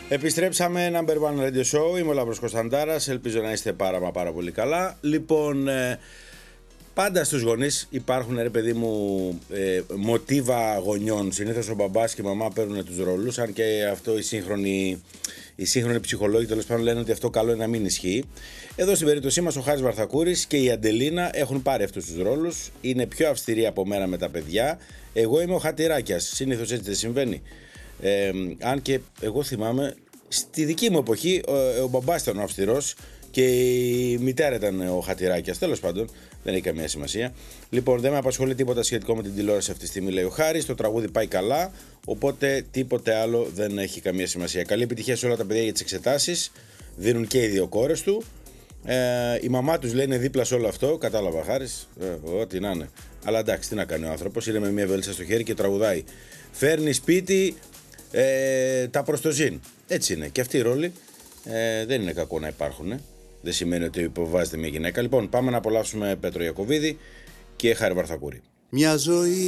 Επιστρέψαμε, Number One Radio Show. Είμαι ο Λαύρος Κωνσταντάρας. Ελπίζω να είστε πάρα πολύ καλά. Λοιπόν, πάντα στους γονείς υπάρχουν, ρε παιδί μου, μοτίβα γονιών. Συνήθως ο μπαμπάς και η μαμά παίρνουν τους ρόλους. Αν και αυτό οι σύγχρονοι ψυχολόγοι τέλος πάντων λένε ότι αυτό καλό είναι να μην ισχύει. Εδώ στην περίπτωσή μας ο Χάρης Βαρθακούρης και η Αντελίνα έχουν πάρει αυτούς τους ρόλους. Είναι πιο αυστηροί από μένα με τα παιδιά. Εγώ είμαι ο Χατηράκιας. Συνήθως έτσι δεν συμβαίνει. Αν και εγώ θυμάμαι στη δική μου εποχή ο μπαμπάς ήταν ο αυστηρός και η μητέρα ήταν ο Χατηράκιας. Τέλος πάντων, δεν έχει καμία σημασία. Λοιπόν, δεν με απασχολεί τίποτα σχετικό με την τηλεόραση αυτή τη στιγμή, λέει ο Χάρης. Το τραγούδι πάει καλά, οπότε τίποτε άλλο δεν έχει καμία σημασία. Καλή επιτυχία σε όλα τα παιδιά για τις εξετάσεις. Δίνουν και οι δύο κόρες του. Η μαμά τους λέει είναι δίπλα σε όλο αυτό. Κατάλαβα, Χάρης. Ό,τι να είναι. Αλλά εντάξει, τι να κάνει ο άνθρωπος. Είναι με μια βέλτσα στο χέρι και τραγουδάει. Φέρνει σπίτι τα προστοζήν. Έτσι είναι. Και αυτοί οι ρόλοι δεν είναι κακό να υπάρχουν. Δεν σημαίνει ότι υποβάζεται μια γυναίκα. Λοιπόν, πάμε να απολαύσουμε Πέτρο Ιακωβίδη και Χάρη Βαρθακούρη. Μια ζωή